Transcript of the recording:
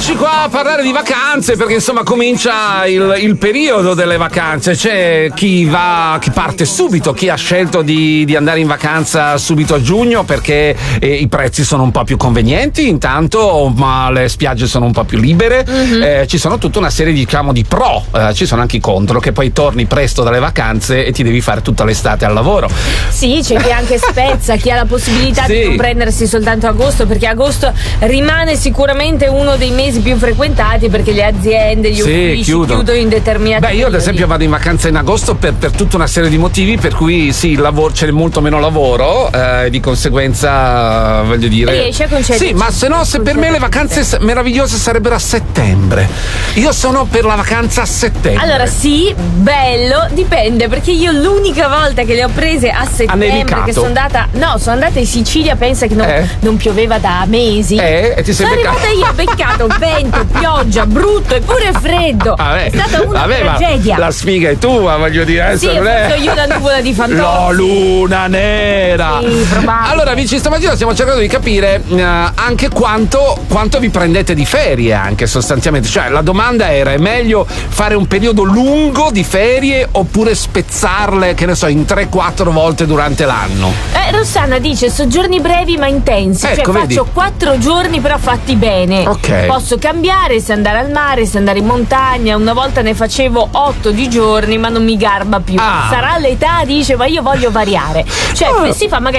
eccoci qua a parlare di vacanze, perché insomma comincia il periodo delle vacanze. C'è chi parte subito, chi ha scelto di andare in vacanza subito a giugno perché i prezzi sono un po' più convenienti intanto, ma le spiagge sono un po' più libere. Ci sono tutta una serie, diciamo, di pro, ci sono anche i contro, che poi torni presto dalle vacanze e ti devi fare tutta l'estate al lavoro. Sì, c'è chi anche spezza, chi ha la possibilità di non prendersi soltanto agosto, perché agosto rimane sicuramente uno dei mesi più frequentati, perché le aziende, gli uffici chiudono in determinati periodi. Io ad esempio vado in vacanza in agosto per tutta una serie di motivi, per cui sì, il lavoro, c'è molto meno lavoro, di conseguenza voglio dire riesci a concederci. Sì, ma se per me le vacanze meravigliose sarebbero a settembre. Io sono per la vacanza a settembre. Allora sì, bello, dipende, perché io l'unica volta che le ho prese a settembre, che sono andata in Sicilia, pensa che non pioveva da mesi. E ti sei arrivata io, ho beccato vento, pioggia, brutto e pure freddo. È stata una tragedia. La sfiga è tua, voglio dire. Sì, ho fatto io la nuvola di Fantozzi. La luna nera. Sì, probabile. Allora, amici, stamattina stiamo cercando di capire anche quanto vi prendete di ferie, anche sostanzialmente. Cioè, la domanda era: è meglio fare un periodo lungo di ferie oppure spezzarle, che ne so, in 3-4 volte durante l'anno? Rossana dice soggiorni brevi ma intensi, ecco, cioè faccio 4 giorni però fatti bene. Posso cambiare, se andare al mare, se andare in montagna. Una volta ne facevo 8 di giorni, ma non mi garba più. Sarà l'età, dice, ma io voglio variare. Cioè si fa magari